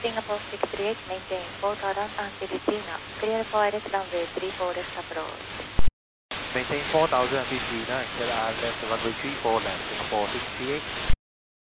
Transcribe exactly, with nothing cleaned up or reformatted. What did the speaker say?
Singapore six three eight, maintain four thousand fifty knots. Clear for direct runway three four left approach. Maintain four thousand fifty knots, clear R left runway three four left, Singapore six three eight.